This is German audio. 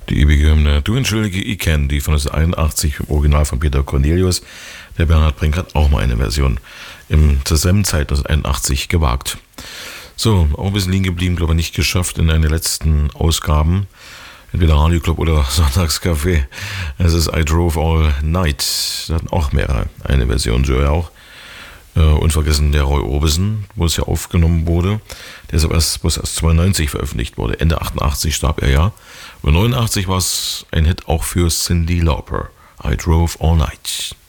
Die ewige Hymne Du entschuldige, ich kenne die von 1981 im Original von Peter Cornelius. Der Bernhard Brink hat auch mal eine Version zur selben Zeit 1981 gewagt. So, auch ein bisschen liegen geblieben, glaube ich, nicht geschafft in den letzten Ausgaben. Entweder Radio Club oder Sonntagscafé. Es ist I Drove All Night. Da hatten auch mehrere eine Version, so ja auch. Unvergessen der Roy Orbison, wo es ja aufgenommen wurde. Der ist aber erst 92 veröffentlicht wurde. Ende 88 starb er ja. Und 89 war es ein Hit auch für Cyndi Lauper. I Drove All Night.